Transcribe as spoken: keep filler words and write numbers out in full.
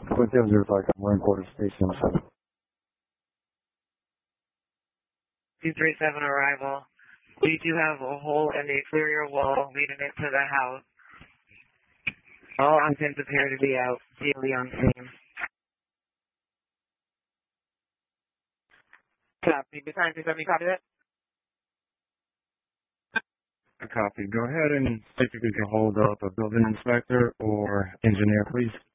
Twin zero zero five, Marine Quarter Station seven. two three seven arrival. We do have a hole in the exterior wall leading into the house. All occupants appear to be out, daily on scene. Copy. Besides, does me copy that? A copy. Go ahead and see if you can hold up a building inspector or engineer, please.